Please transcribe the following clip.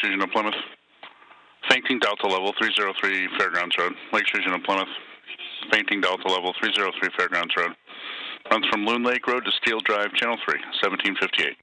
Fusion of Plymouth. Fainting Delta level 303 Fairgrounds Road. Lake Fusion of Plymouth. Fainting Delta level 303 Fairgrounds Road. Runs from Loon Lake Road to Steel Drive, Channel 3, 1758.